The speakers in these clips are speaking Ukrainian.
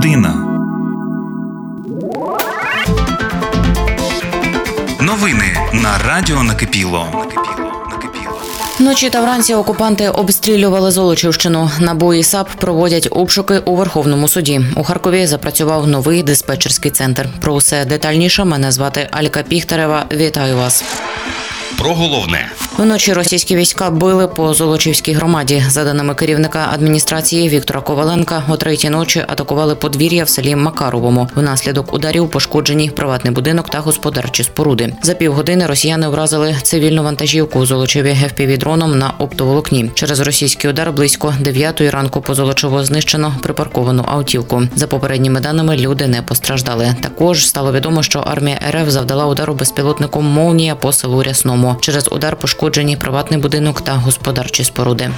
година. Новини на Радіо Накипіло. Вночі та вранці окупанти обстрілювали Золочівщину. НАБУ і САП проводять обшуки у Верховному суді. У Харкові запрацював новий диспетчерський центр. Про усе детальніше. Мене звати Алька Піхтарева. Вітаю вас. Про головне. Вночі російські війська били по Золочівській громаді. За даними керівника адміністрації Віктора Коваленка, о 3-й ночі атакували подвір'я в селі Макаровому. Внаслідок ударів пошкоджені приватний будинок та господарчі споруди. За півгодини росіяни вразили цивільну вантажівку у Золочеві FPV-дроном на оптоволокні. Через російський удар близько 9-ї ранку по Золочеву знищено припарковану автівку. За попередніми даними, люди не постраждали. Також стало відомо, що армія РФ завдала удару безпілотником «Молнія» по селу Рясному. Через удар пошкоджені приватний будинок та господарчі споруди.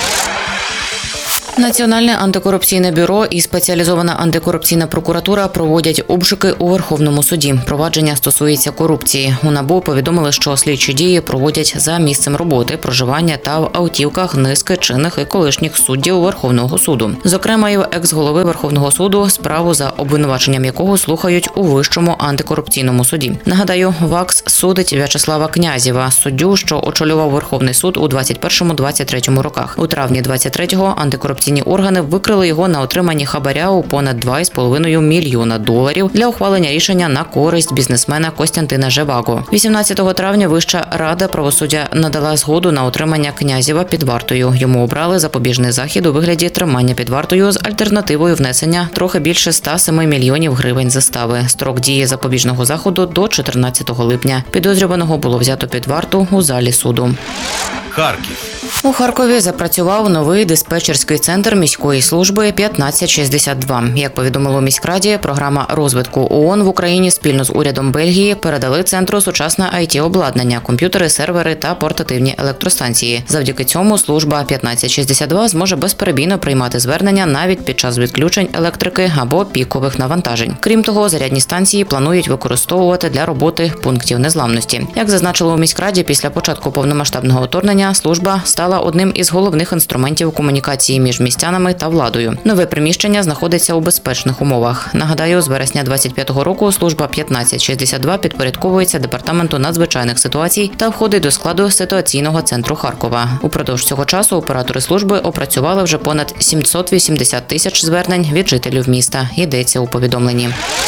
Національне антикорупційне бюро і спеціалізована антикорупційна прокуратура проводять обшуки у Верховному суді. Провадження стосується корупції. У НАБУ повідомили, що слідчі дії проводять за місцем роботи, проживання та в автівках низки чинних і колишніх суддів Верховного суду. Зокрема, і в екс-голови Верховного суду, справу за обвинуваченням якого слухають у Вищому антикорупційному суді. Нагадаю, ВАКС судить В'ячеслава Князєва, суддю, що очолював Верховний суд у 21-23 роках. У травні 23-го антикорупційні органи викрили його на отриманні хабаря у понад $2,5 мільйона для ухвалення рішення на користь бізнесмена Костянтина Жеваго. 18 травня Вища рада правосуддя надала згоду на отримання Князєва під вартою. Йому обрали запобіжний захід у вигляді тримання під вартою з альтернативою внесення трохи більше 107 мільйонів гривень застави. Строк дії запобіжного заходу до 14 липня. Підозрюваного було взято під варту у залі суду. Харків. У Харкові запрацював новий диспетчерський центр міської служби 1562. Як повідомило у міськраді, програма розвитку ООН в Україні спільно з урядом Бельгії передали центру сучасне IT-обладнання, комп'ютери, сервери та портативні електростанції. Завдяки цьому служба 1562 зможе безперебійно приймати звернення навіть під час відключень електрики або пікових навантажень. Крім того, зарядні станції планують використовувати для роботи пунктів незламності. Як зазначили у міськраді, після початку повномасштабного вторгнення служба стала одним із головних інструментів комунікації між містянами та владою. Нове приміщення знаходиться у безпечних умовах. Нагадаю, з вересня 25-го року служба 1562 підпорядковується Департаменту надзвичайних ситуацій та входить до складу ситуаційного центру Харкова. Упродовж цього часу оператори служби опрацювали вже понад 780 тисяч звернень від жителів міста. Йдеться у повідомленні.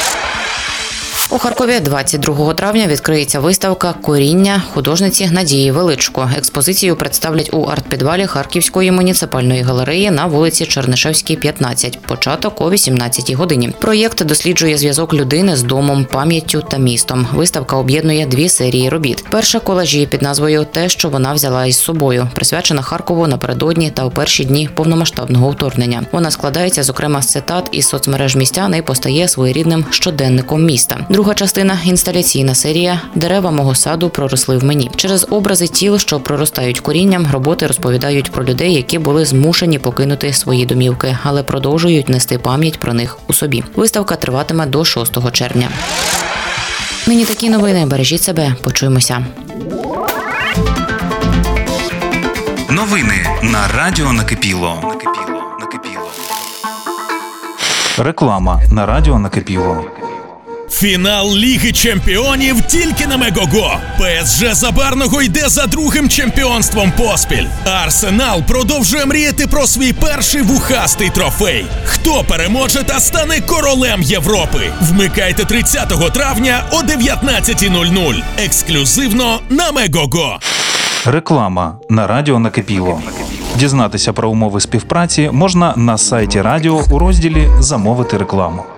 У Харкові 22 травня відкриється виставка «Коріння» художниці Надії Величко. Експозицію представлять у арт-підвалі Харківської муніципальної галереї на вулиці Чернишевській, 15. Початок о 18-й годині. Проєкт досліджує зв'язок людини з домом, пам'яттю та містом. Виставка об'єднує 2 серії робіт. Перша – колажі під назвою «Те, що вона взяла із собою», присвячена Харкову напередодні та у перші дні повномасштабного вторгнення. Вона складається, зокрема, з цитат із соцмереж містян і постає своєрідним щоденником міста. Друга частина – інсталяційна серія «Дерева мого саду проросли в мені». Через образи тіл, що проростають корінням, роботи розповідають про людей, які були змушені покинути свої домівки, але продовжують нести пам'ять про них у собі. Виставка триватиме до 6 червня. Нині такі новини. Бережіть себе. Почуємося. Новини на Радіо Накипіло. Реклама на Радіо Накипіло. Фінал Ліги Чемпіонів тільки на Мегого. ПСЖ Забарного йде за другим чемпіонством поспіль. Арсенал продовжує мріяти про свій перший вухастий трофей. Хто переможе та стане королем Європи? Вмикайте 30 травня о 19:00. Ексклюзивно на Мегого. Реклама на Радіо Накипіло. Дізнатися про умови співпраці можна на сайті радіо у розділі «Замовити рекламу».